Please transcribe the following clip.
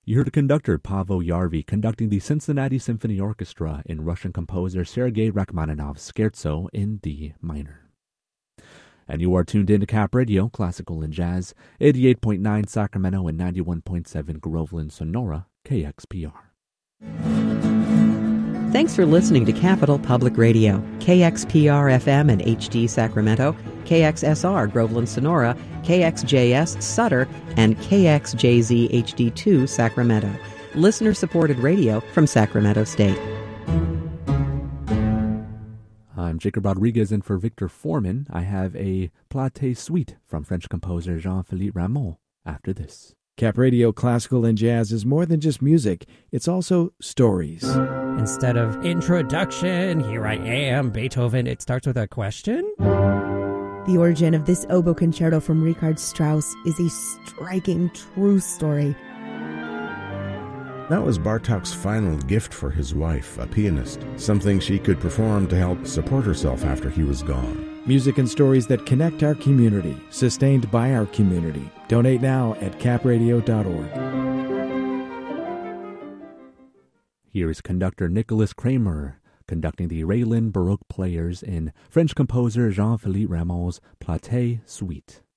You heard conductor Pavel Yarvi conducting the Cincinnati Symphony Orchestra in Russian composer Sergei Rachmaninoff's Scherzo in D minor. And you are tuned in to Cap Radio, Classical and Jazz, 88.9 Sacramento and 91.7 Groveland, Sonora, KXPR. Thanks for listening to Capital Public Radio, KXPR-FM and HD Sacramento, KXSR Groveland, Sonora, KXJS Sutter, and KXJZ HD2 Sacramento. Listener-supported radio from Sacramento State. I'm Jacob Rodriguez, and for Victor Foreman, I have a Platé suite from French composer Jean-Philippe Rameau after this. Cap Radio Classical and Jazz is more than just music. It's also stories. Instead of introduction, here I am, Beethoven, it starts with a question. The origin of this oboe concerto from Richard Strauss is a striking, true story. That was Bartók's final gift for his wife, a pianist, something she could perform to help support herself after he was gone. Music and stories that connect our community, sustained by our community. Donate now at capradio.org. Here is conductor Nicholas Kramer conducting the Raylin Baroque Players in French composer Jean-Philippe Rameau's Platé Suite.